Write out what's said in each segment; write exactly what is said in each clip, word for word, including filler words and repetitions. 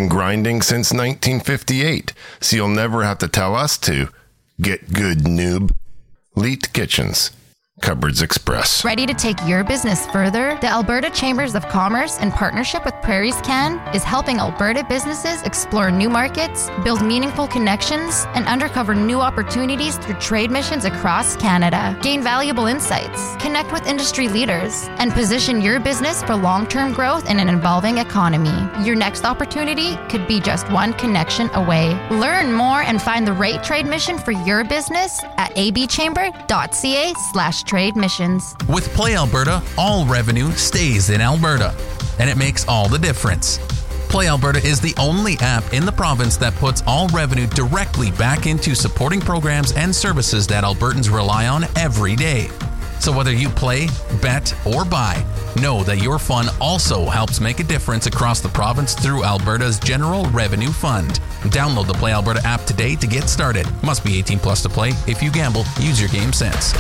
been grinding since nineteen fifty-eight, so you'll never have to tell us to. Get good, noob. Leet Kitchens. Cupboards Express. Ready to take your business further? The Alberta Chambers of Commerce, in partnership with Prairies Can, is helping Alberta businesses explore new markets, build meaningful connections, and uncover new opportunities through trade missions across Canada. Gain valuable insights, connect with industry leaders, and position your business for long-term growth in an evolving economy. Your next opportunity could be just one connection away. Learn more and find the right trade mission for your business at abchamber.ca slash trade missions. With Play Alberta, all revenue stays in Alberta, and it makes all the difference. Play Alberta is the only app in the province that puts all revenue directly back into supporting programs and services that Albertans rely on every day. So whether you play, bet, or buy, know that your fun also helps make a difference across the province through Alberta's General Revenue Fund. Download the Play Alberta app today to get started. Must be eighteen plus to play. If you gamble, use your game sense.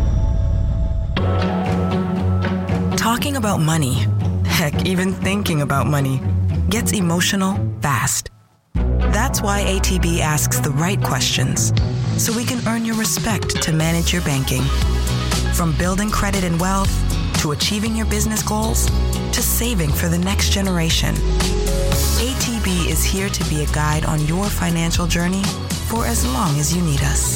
Talking about money, heck, even thinking about money, gets emotional fast. That's why A T B asks the right questions, so we can earn your respect to manage your banking. From building credit and wealth, to achieving your business goals, to saving for the next generation. A T B is here to be a guide on your financial journey for as long as you need us.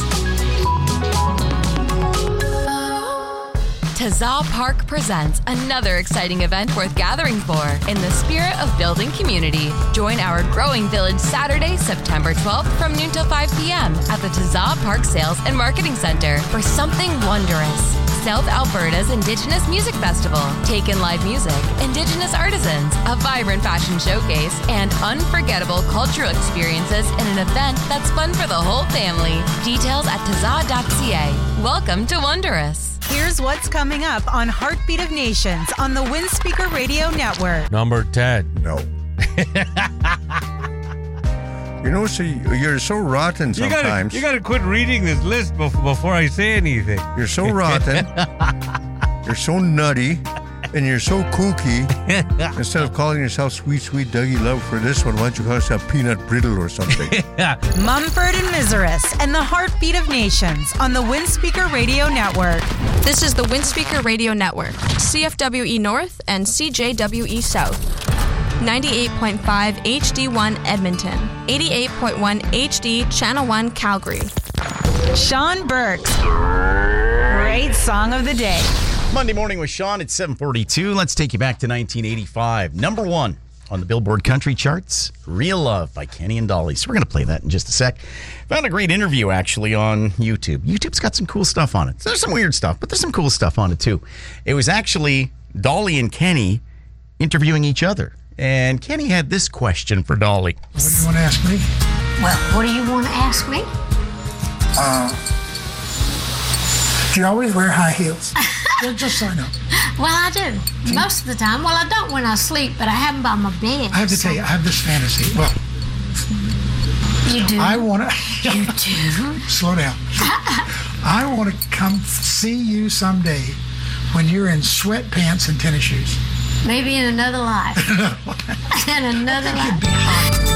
Taza Park presents another exciting event worth gathering for in the spirit of building community. Join our Growing Village Saturday, September twelfth from noon till five p.m. at the Taza Park Sales and Marketing Center for something wondrous. South Alberta's Indigenous Music Festival, Take-In Live Music, Indigenous Artisans, a vibrant fashion showcase, and unforgettable cultural experiences in an event that's fun for the whole family. Details at taza dot c a. Welcome to Wondrous. Here's what's coming up on Heartbeat of Nations on the Windspeaker Radio Network. Number ten. No. You know, so you're so rotten sometimes. You got to quit reading this list bef- before I say anything. You're so rotten. You're so nutty. And you're so kooky. Instead of calling yourself Sweet, Sweet Dougie Love for this one, why don't you call yourself Peanut Brittle or something? Mumford and Miseris and the Heartbeat of Nations on the Windspeaker Radio Network. This is the Windspeaker Radio Network, C F W E North and C J W E South. ninety-eight point five H D one Edmonton, eighty-eight point one H D Channel one Calgary. Sean Burks. Great song of the day. Monday morning with Sean at seven forty-two. Let's take you back to nineteen eighty-five. Number one on the Billboard Country Charts, Real Love by Kenny and Dolly. So we're going to play that in just a sec. Found a great interview, actually, on YouTube. YouTube's got some cool stuff on it. There's some weird stuff, but there's some cool stuff on it, too. It was actually Dolly and Kenny interviewing each other. And Kenny had this question for Dolly. What do you want to ask me? Well, what do you want to ask me? Uh, do you always wear high heels? Well, just so I know. Well, I do. Most of the time. Well, I don't when I sleep, but I have them by my bed. I have to so. tell you, I have this fantasy. Well, you do? I want to... You do? Slow down. I want to come see you someday when you're in sweatpants and tennis shoes. Maybe in another life. In another life.